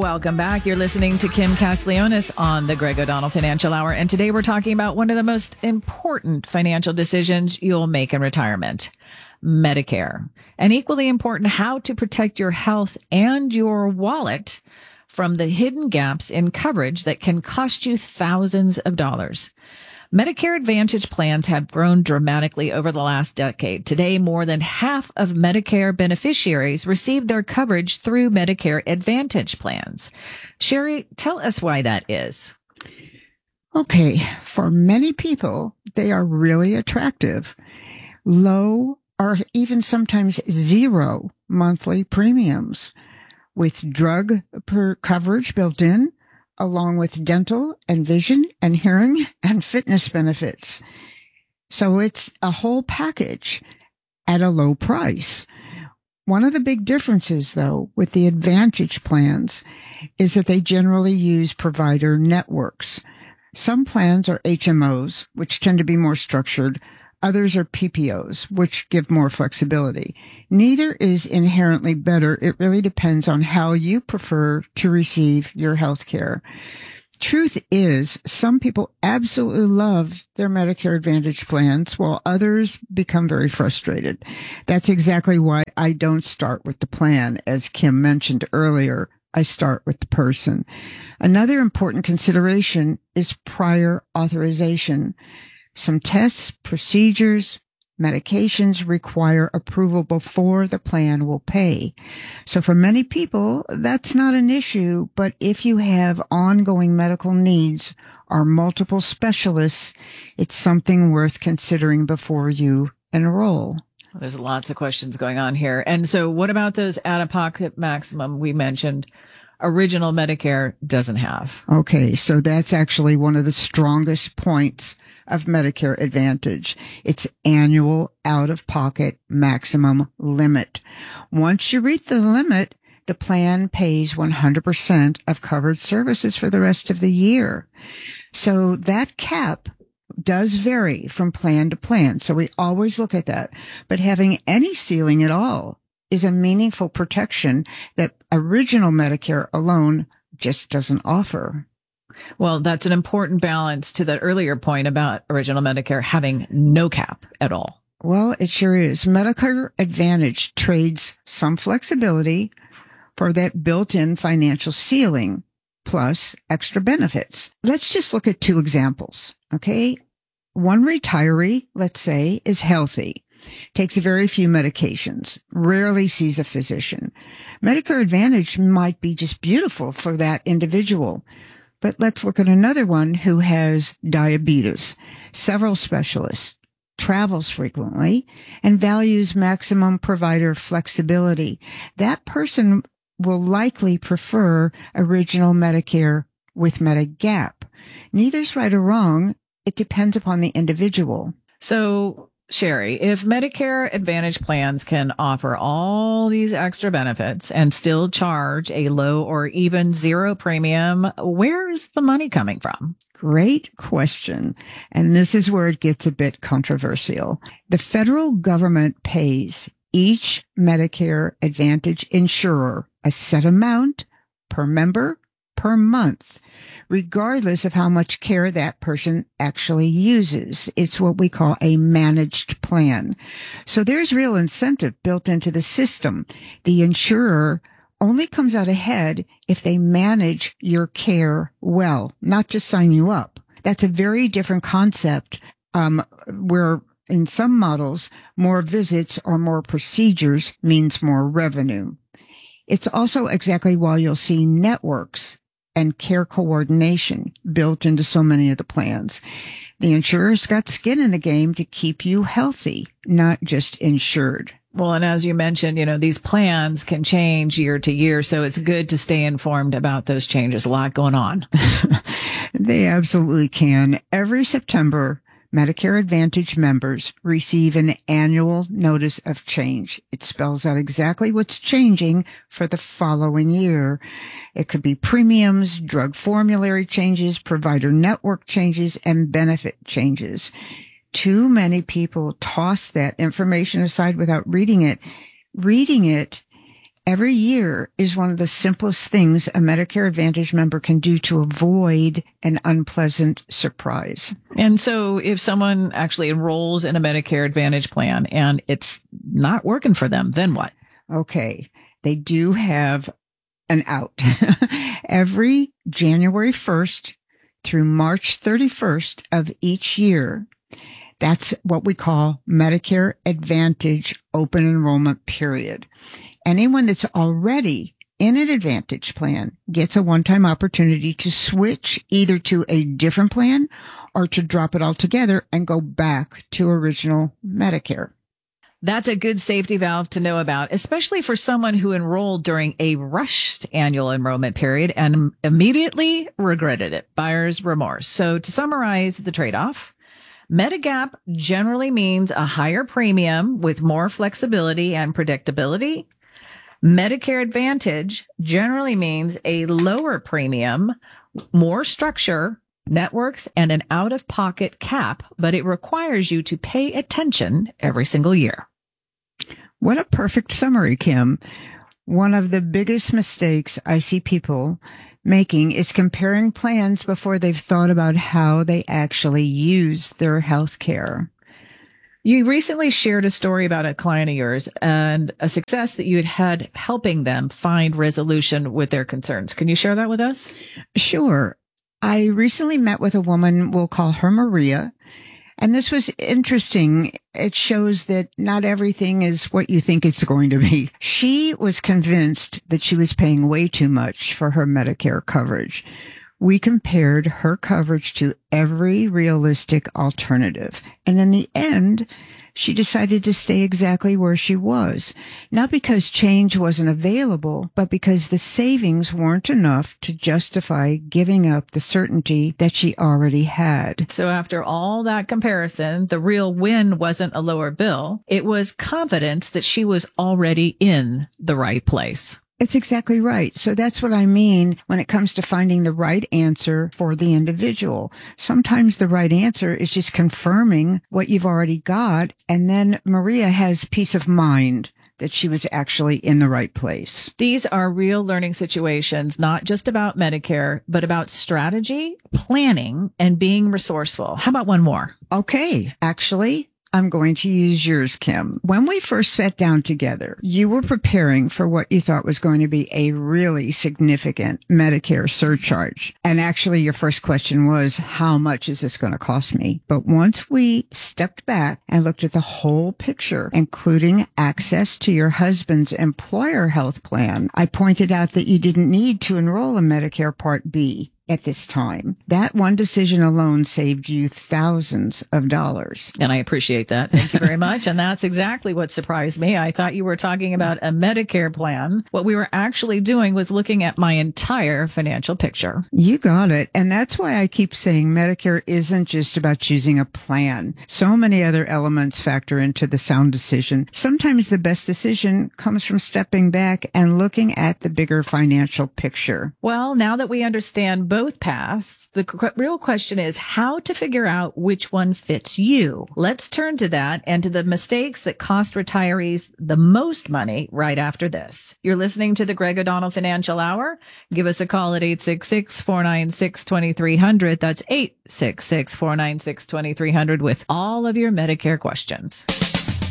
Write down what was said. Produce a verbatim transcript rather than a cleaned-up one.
Welcome back. You're listening to Kim Castiglionis on the Greg O'Donnell Financial Hour. And today we're talking about one of the most important financial decisions you'll make in retirement, Medicare. And equally important, how to protect your health and your wallet from the hidden gaps in coverage that can cost you thousands of dollars. Medicare Advantage plans have grown dramatically over the last decade. Today, more than half of Medicare beneficiaries receive their coverage through Medicare Advantage plans. Sherry, tell us why that is. Okay, for many people, they are really attractive. Low or even sometimes zero monthly premiums with drug per coverage built in, along with dental and vision and hearing and fitness benefits. So it's a whole package at a low price. One of the big differences, though, with the Advantage plans is that they generally use provider networks. Some plans are H M Os, which tend to be more structured. Others are P P Os, which give more flexibility. Neither is inherently better. It really depends on how you prefer to receive your health care. Truth is, some people absolutely love their Medicare Advantage plans, while others become very frustrated. That's exactly why I don't start with the plan. As Kim mentioned earlier, I start with the person. Another important consideration is prior authorization. Some tests, procedures, medications require approval before the plan will pay. So for many people, that's not an issue. But if you have ongoing medical needs or multiple specialists, it's something worth considering before you enroll. There's lots of questions going on here. And so what about those out-of-pocket maximum we mentioned? Original Medicare doesn't have. Okay, so that's actually one of the strongest points of Medicare Advantage. It's annual out-of-pocket maximum limit. Once you reach the limit, the plan pays one hundred percent of covered services for the rest of the year. So that cap does vary from plan to plan. So we always look at that. But having any ceiling at all is a meaningful protection that original Medicare alone just doesn't offer. Well, that's an important balance to that earlier point about original Medicare having no cap at all. Well, it sure is. Medicare Advantage trades some flexibility for that built-in financial ceiling plus extra benefits. Let's just look at two examples, okay? One retiree, let's say, is healthy, takes very few medications, rarely sees a physician. Medicare Advantage might be just beautiful for that individual. But let's look at another one who has diabetes, several specialists, travels frequently, and values maximum provider flexibility. That person will likely prefer original Medicare with Medigap. Neither's right or wrong. It depends upon the individual. So, Sherry, if Medicare Advantage plans can offer all these extra benefits and still charge a low or even zero premium, where's the money coming from? Great question. And this is where it gets a bit controversial. The federal government pays each Medicare Advantage insurer a set amount per member per month, regardless of how much care that person actually uses. It's what we call a managed plan. So there's real incentive built into the system. The insurer only comes out ahead if they manage your care well, not just sign you up. That's a very different concept, um, where in some models, more visits or more procedures means more revenue. It's also exactly why you'll see networks and care coordination built into so many of the plans. The insurer's got skin in the game to keep you healthy, not just insured. Well, and as you mentioned, you know, these plans can change year to year, so it's good to stay informed about those changes. A lot going on. They absolutely can. Every September, Medicare Advantage members receive an annual notice of change. It spells out exactly what's changing for the following year. It could be premiums, drug formulary changes, provider network changes, and benefit changes. Too many people toss that information aside without reading it. Reading it every year is one of the simplest things a Medicare Advantage member can do to avoid an unpleasant surprise. And so if someone actually enrolls in a Medicare Advantage plan and it's not working for them, then what? Okay. They do have an out. Every January first through March thirty-first of each year, that's what we call Medicare Advantage open enrollment period. Anyone that's already in an Advantage plan gets a one-time opportunity to switch either to a different plan or to drop it altogether and go back to original Medicare. That's a good safety valve to know about, especially for someone who enrolled during a rushed annual enrollment period and immediately regretted it. Buyer's remorse. So to summarize the trade-off, Medigap generally means a higher premium with more flexibility and predictability. Medicare Advantage generally means a lower premium, more structure, networks, and an out-of-pocket cap, but it requires you to pay attention every single year. What a perfect summary, Kim. One of the biggest mistakes I see people making is comparing plans before they've thought about how they actually use their health care. You recently shared a story about a client of yours and a success that you had had helping them find resolution with their concerns. Can you share that with us? Sure. I recently met with a woman, we'll call her Maria, and this was interesting. It shows that not everything is what you think it's going to be. She was convinced that she was paying way too much for her Medicare coverage. We compared her coverage to every realistic alternative. And in the end, she decided to stay exactly where she was. Not because change wasn't available, but because the savings weren't enough to justify giving up the certainty that she already had. So after all that comparison, the real win wasn't a lower bill. It was confidence that she was already in the right place. It's exactly right. So that's what I mean when it comes to finding the right answer for the individual. Sometimes the right answer is just confirming what you've already got. And then Maria has peace of mind that she was actually in the right place. These are real learning situations, not just about Medicare, but about strategy, planning, and being resourceful. How about one more? Okay. Actually, I'm going to use yours, Kim. When we first sat down together, you were preparing for what you thought was going to be a really significant Medicare surcharge. And actually, your first question was, how much is this going to cost me? But once we stepped back and looked at the whole picture, including access to your husband's employer health plan, I pointed out that you didn't need to enroll in Medicare Part B at this time. That one decision alone saved you thousands of dollars. And I appreciate that. Thank you very much. And that's exactly what surprised me. I thought you were talking about a Medicare plan. What we were actually doing was looking at my entire financial picture. You got it. And that's why I keep saying Medicare isn't just about choosing a plan. So many other elements factor into the sound decision. Sometimes the best decision comes from stepping back and looking at the bigger financial picture. Well, now that we understand both paths, the qu- real question is how to figure out which one fits you. Let's turn to that and to the mistakes that cost retirees the most money right after this. You're listening to the Greg O'Donnell Financial Hour. Give us a call at eight six six, four nine six, two three zero zero. That's eight six six, four nine six, two three zero zero with all of your Medicare questions.